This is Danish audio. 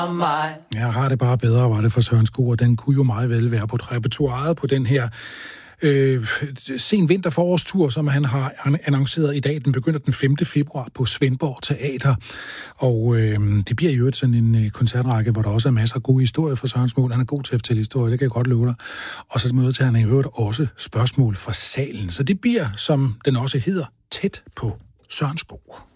Ja, har det bare bedre, var det for Søren Skov, og den kunne jo meget vel være på repertoiret på den her sen vinterforårstur, som han har annonceret i dag. Den begynder den 5. februar på Svendborg Teater, og det bliver jo sådan en koncertrække, hvor der også er masser af gode historier for Søren Skov. Han er god til at fortælle historier, det kan jeg godt love dig. Og så møder han i øvrigt også spørgsmål fra salen. Så det bliver, som den også hedder, tæt på Søren Skov.